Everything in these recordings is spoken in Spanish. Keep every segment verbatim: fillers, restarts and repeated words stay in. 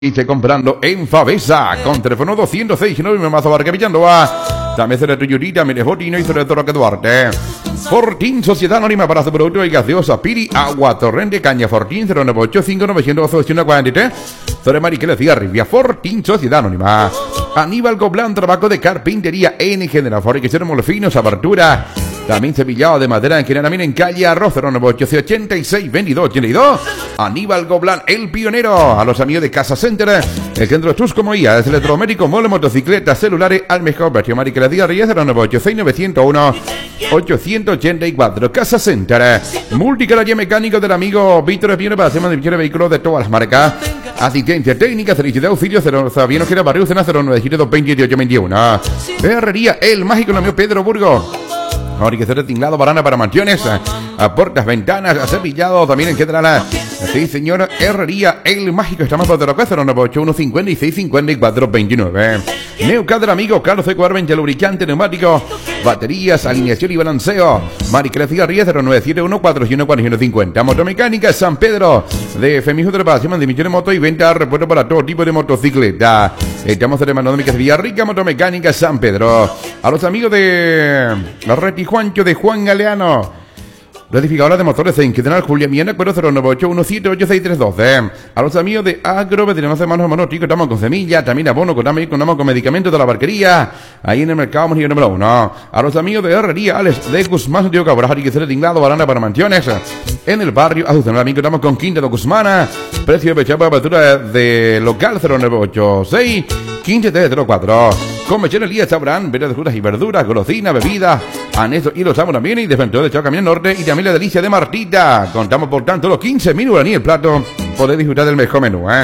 Dice comprando en Favesa con teléfono doscientos seis y nueve me mazo barca Villandoa. También se le tuyurita, mire Fortino y sobre todo que Duarte. Fortín, Sociedad Anónima para su producto y gaseosa Piri, agua, torrente, caña, Fortín, cero nueve ocho cinco nueve cero dos uno cuatro tres. Sobre Mariquela Cigarribia, Fortín, Sociedad Anónima. Aníbal Goblán, trabajo de carpintería en general, fabricación de molfinos, abertura. También cepillado de madera en general, en calle Arroz, cero nueve ocho ochenta y seis veintidós ochenta y dos. Aníbal Goblán, el pionero. A los amigos de Casa Center, el centro de tus como es electrométrico, mole, motocicletas, celulares, al mejor versión Mariquela Cigarribia, cero nueve ocho seis nueve cero uno ocho ocho cuatro. Casa Center, multicalaria mecánico del amigo Víctor Espino para hacer mantenimiento de vehículos de todas las marcas. Asistencia técnica, servicio de auxilio, cero Sabino Gira Barrio, cena cero nueve dos veintiocho veintiuno. Herrería, el mágico, el amigo Pedro Burgo. Ahora que ser tinglado, barana para mansiones, a puertas, ventanas, cepillado, también en general. Sí, señor, Herrería, el mágico, estamos por Teroca, cero nueve ocho uno cinco seis cinco cuatro dos nueve. Neucad del amigo Carlos C. veinte, lubricante, neumático, baterías, alineación y balanceo. Mariquela Cigarrilla, cero nueve siete uno cuatro uno cuatro uno cinco cero. Motomecánica, San Pedro, de Femijo de reparación, de moto y venta, repuesto para todo tipo de motocicleta. Estamos en Manómica Villarrica, Motomecánica, San Pedro. A los amigos de la Reti Juancho de Juan Galeano, rectificadora de motores en Quedenal Julia Miena, cuero cero nueve ocho uno siete ocho seis tres uno dos. A los amigos de Agroveterinaria Manos Monóticos, estamos con semilla, también abono, contamos, contamos con medicamentos de la barquería, ahí en el mercado Monillo número uno. A los amigos de Herrería, Alex de Guzmán, Santiago Cabral, y que se le tinglado, barana para mansiones, en el barrio Azucena, también contamos con Quinta de Guzmana, precio de pechapa, apertura de local cero nueve ocho seis quince tres cero cuatro. Convención Elías Sabrán, venta de frutas y verduras, golosina, bebidas, anexos y los amos también, y defensor de Chao Camino Norte, y también la delicia de Martita. Contamos por tanto los quince mil guaraní el plato, podéis disfrutar del mejor menú, ¿eh?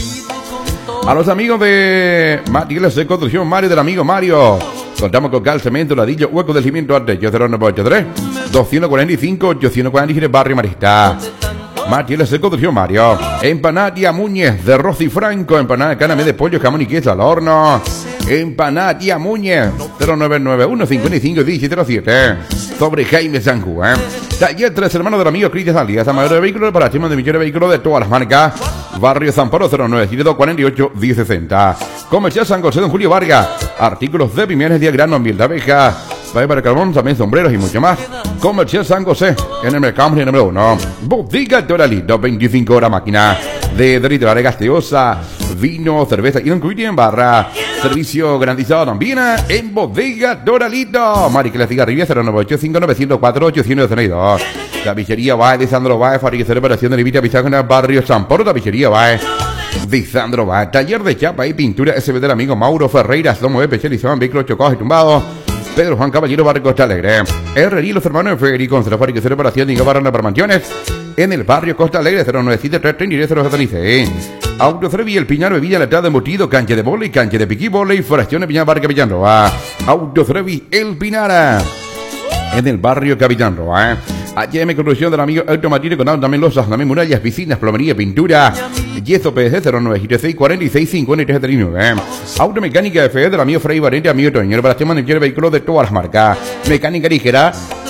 A los amigos de Materiales de Construcción Mario, del amigo Mario, contamos con cal, cemento, ladrillo, hueco de cimiento arte, cero nueve ocho tres doscientos cuarenta y cinco ochocientos cuarenta y tres, Barrio Marista. Materiales de Construcción Mario. Empanadia Muñez de Rosy Franco, empanada caname de pollo, jamón y queso al horno. Empanadia Muñez, cero nueve nueve uno cinco cinco uno cero siete. Sobre Jaime Sanjú, ¿eh? Taller Tres Hermanos del amigo Cristian Alias, amador de vehículos, para de millones de vehículos de todas las marcas. Barrio San Pablo, cero nueve siete dos cuatro ocho uno cero sesenta. Comercial San José, don Julio Vargas. Artículos de pimientos, diagrano, miel de abeja, pavé para carbón, también sombreros y mucho más. Comercial San José, en el mercado número uno. Bodega Doralito, veinticinco horas máquina de derritilar gaseosa, vino, cerveza y un cuiti en barra. Servicio garantizado también en Bodega Doralito. Mariquela Cigarribia, cero nueve ocho cinco nueve cero cuatro ocho cero dos. Tapicería Bae de Sandro Bae, fabricación de reparación de Levita Piságona, barrio San Pablo. Tapicería Bae de Sandro Bae. Taller de chapa y pintura S B del amigo Mauro Ferreira, somos especializados en vehículos chocados y tumbados. Pedro Juan Caballero, Barrio Costa Alegre. Herrería Los Hermanos de Federico, con la fabricación de reparación de Barana para mansiones en el barrio Costa Alegre, cero nueve siete tres tres cero cero seis. Autofrevi El Piñar, bebida latada de embutido, cancha de vóley, cancha de piquí vóley, foración de Piñar, Barrio Capitán Roa. Autofrevi El Pinar, en el barrio Capitán Roa, ¿eh? H M Construcción del amigo Automatino, con también losas, también murallas, piscinas, plomería, pintura, yeso P C cero nueve siete seis cuarenta y seis cincuenta y tres treinta y nueve. Automecánica F E del amigo Frei Valente, amigo Toñero, para hacer mantener vehículos de todas las marcas. Mecánica ligera.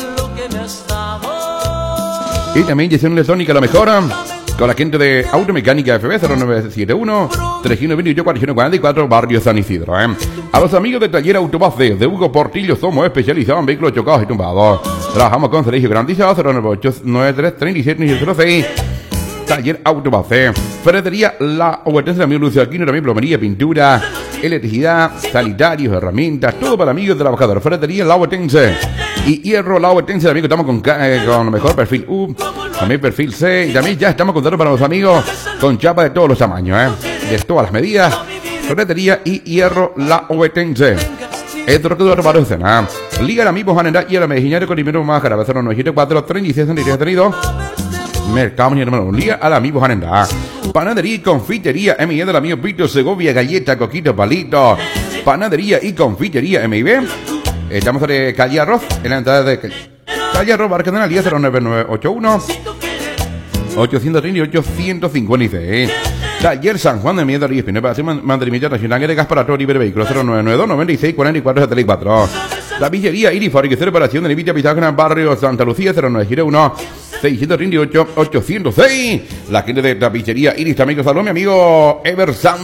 Y también gestión electrónica, lo mejor, con la gente de Automecánica F B, cero nueve siete uno tres uno dos ocho cuatro uno cuatro cuatro, barrio San Isidro, ¿eh? A los amigos de Taller Autobase de Hugo Portillo, somos especializados en vehículos chocados y tumbados. Trabajamos con servicio garantizado, cero nueve ocho nueve tres tres siete cero seis. Taller Autobase. Ferretería La Huertense, amigo Lucio Aquino, también plomería, pintura, electricidad, sanitarios, herramientas, todo para amigos trabajadores. Ferretería La Huertense y Hierro La Huertense, amigo, estamos con, eh, con mejor perfil U, también perfil C, y también ya estamos contando para los amigos con chapa de todos los tamaños, ¿eh? De todas las medidas. Ferretería y Hierro La Huertense. Esto es todo para cena. Liga el amigo Juan y la medicina con primero más grave, cero nueve siete cuatro treinta y seis treinta y dos. Mercado número un, Liga al amigo Janenda. Panadería y confitería M I B del amigo Pito Segovia, galleta, coquito, palito. Panadería y confitería M I B. Estamos en calle Arroz, en la entrada de calle Arroz, Barca de Analía, cero nueve nueve ocho uno ocho tres ocho uno cinco seis. Taller San Juan de Miedo y Espino, para hacer mantenimiento nacional de gas para todo nivel de vehículos, cero nueve nueve dos noventa y seis cuarenta y cuatro setenta y cuatro. La Villería Iris, fabricación de reparación de Levita Piságona, barrio Santa Lucía, cero nueve uno seiscientos treinta y ocho, ochocientos seis. La gente de tapicería Iris también, que saludos, mi amigo Eversan